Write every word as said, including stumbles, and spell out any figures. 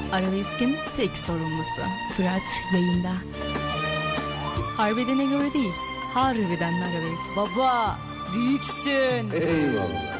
Arabesk'in tek sorumlusu. Fırat yayında. Harbidene göre değil, harbiden Arabesk. Baba büyüksün. Eyvallah.